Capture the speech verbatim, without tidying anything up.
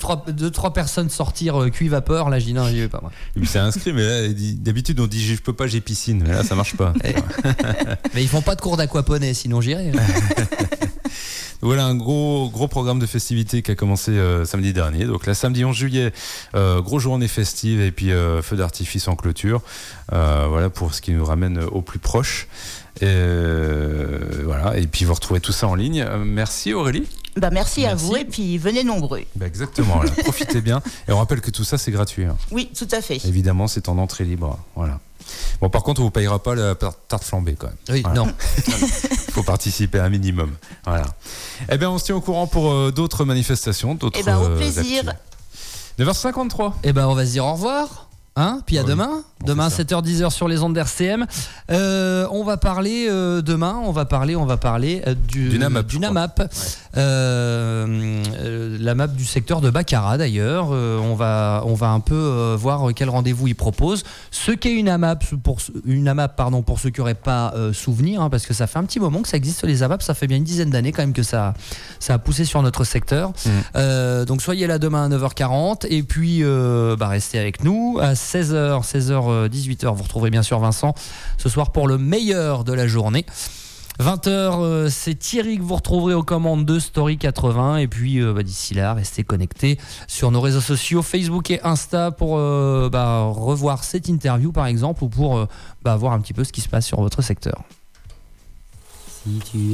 trois, deux, trois personnes sortir euh, cuit-vapeur, là, je dis non, j'y vais pas, moi. Il s'est inscrit, mais là, d'habitude, on dit je peux pas, j'ai piscine. Mais là, ça marche pas. Mais ils font pas de cours d'aquaponie, sinon j'irai. Voilà un gros, gros programme de festivités qui a commencé euh, samedi dernier. Donc là, samedi onze juillet, euh, grosse journée festive et puis euh, feu d'artifice en clôture. Euh, voilà pour ce qui nous ramène au plus proche. Et, euh, voilà. Et puis vous retrouvez tout ça en ligne. Euh, merci Aurélie. Bah merci, merci à vous et puis venez nombreux. Bah exactement, là, profitez bien. Et on rappelle que tout ça c'est gratuit. Hein. Oui, tout à fait. Évidemment, c'est en entrée libre. Voilà. Bon, par contre, on vous payera pas la tarte flambée quand même. Oui, voilà. non. Il faut participer à un minimum. Voilà. Eh bien, on se tient au courant pour euh, d'autres manifestations, d'autres. Eh ben, au euh, plaisir. actus. neuf heures cinquante-trois. Eh ben, on va se dire au revoir. Hein, puis à oui, demain, demain sept heures dix heures sur les ondes d'R C M. Euh, on va parler euh, demain, on va parler, on va parler euh, du, du NAMAP, du NAMAP ouais. euh, euh, la map du secteur de Baccarat d'ailleurs. Euh, on va, on va un peu euh, voir quel rendez-vous il propose. Ce qu'est une AMAP pour une AMAP, pardon, pour ceux qui n'auraient pas euh, souvenir, hein, parce que ça fait un petit moment que ça existe les AMAP, ça fait bien une dizaine d'années quand même que ça, ça a poussé sur notre secteur. Mmh. Euh, donc soyez là demain à neuf heures quarante et puis euh, bah, restez avec nous à seize heures, seize heures, dix-huit heures, vous retrouverez bien sûr Vincent ce soir pour le meilleur de la journée. vingt heures, euh, c'est Thierry que vous retrouverez aux commandes de Story quatre-vingts et puis euh, bah, d'ici là, restez connectés sur nos réseaux sociaux Facebook et Insta pour euh, bah, revoir cette interview par exemple ou pour euh, bah, voir un petit peu ce qui se passe sur votre secteur. Si tu